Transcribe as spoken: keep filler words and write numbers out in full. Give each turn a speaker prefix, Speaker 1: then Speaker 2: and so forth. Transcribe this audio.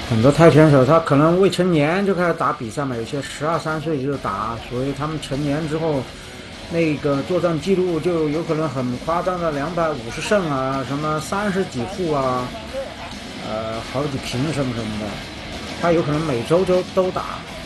Speaker 1: 很多泰拳手他可能未成年就开始打比赛嘛，有些十二三岁就打，所以他们成年之后，那个作战记录就有可能很夸张的两百五十胜啊，什么三十几负啊，呃，好几平什么什么的，他有可能每周都都打。